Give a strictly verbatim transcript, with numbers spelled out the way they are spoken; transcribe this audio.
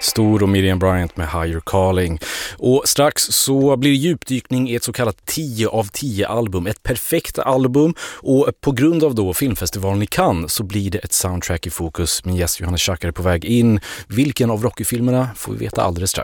Stor och Miriam Bryant med Higher Calling. Och strax så blir det djupdykning i ett så kallat tio av tio album. Ett perfekt album, och på grund av då filmfestivalen i Cannes så blir det ett soundtrack i fokus. Min gäst Johannes Schack är på väg in. Vilken av Rocky-filmerna får vi veta alldeles strax.